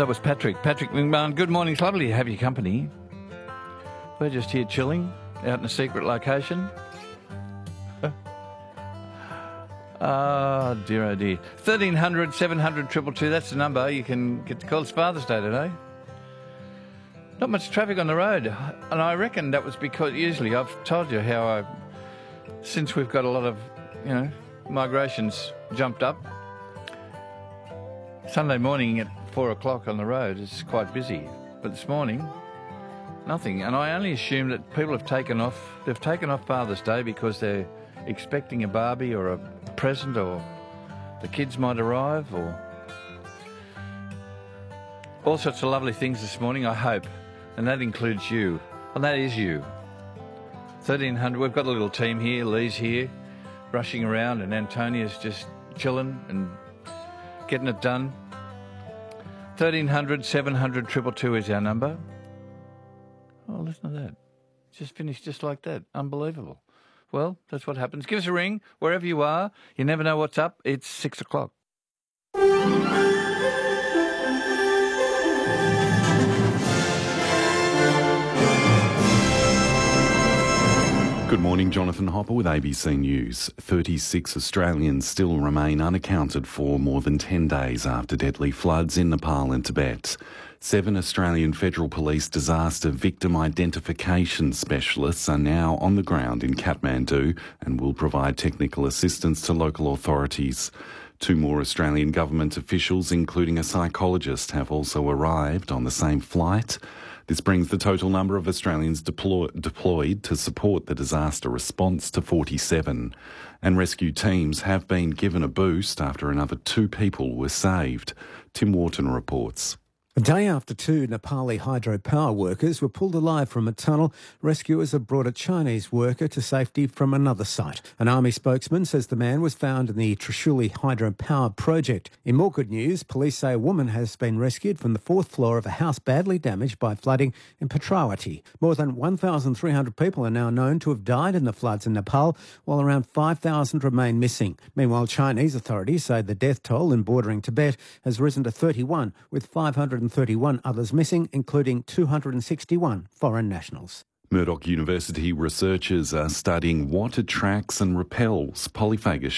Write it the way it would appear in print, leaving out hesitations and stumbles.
That was Patrick McMahon. Good morning. It's lovely to have your company. We're just here chilling out in a secret location. Oh, dear, oh, dear. 1300 700 222, that's the number. You can get to call. It's Father's Day today. Not much traffic on the road. And I reckon that was because usually I've told you how since we've got a lot of, migrations jumped up, Sunday morning at 4 o'clock on the road is quite busy. But this morning, nothing. And I only assume that people have taken off. They've taken off Father's Day because they're expecting a Barbie or a present, or the kids might arrive, or all sorts of lovely things this morning, I hope. And that includes you. And that is you. 1300, we've got a little team here. Lee's here, rushing around, and Antonia's just chilling and getting it done. 1300 700 222 is our number. Oh, listen to that. Just finished just like that. Unbelievable. Well, that's what happens. Give us a ring wherever you are. You never know what's up. It's 6 o'clock. Good morning, Jonathan Hopper with ABC News. 36 Australians still remain unaccounted for more than 10 days after deadly floods in Nepal and Tibet. 7 Australian Federal Police disaster victim identification specialists are now on the ground in Kathmandu and will provide technical assistance to local authorities. 2 more Australian government officials, including a psychologist, have also arrived on the same flight. This brings the total number of Australians deployed to support the disaster response to 47. And rescue teams have been given a boost after another 2 people were saved. Tim Wharton reports. A day after 2 Nepali hydropower workers were pulled alive from a tunnel, rescuers have brought a Chinese worker to safety from another site. An army spokesman says the man was found in the Trishuli hydropower project. In more good news, police say a woman has been rescued from the 4th floor of a house badly damaged by flooding in Petrawati. More than 1,300 people are now known to have died in the floods in Nepal, while around 5,000 remain missing. Meanwhile, Chinese authorities say the death toll in bordering Tibet has risen to 31, with 531 others missing, including 261 foreign nationals. Murdoch University researchers are studying what attracts and repels polyphagous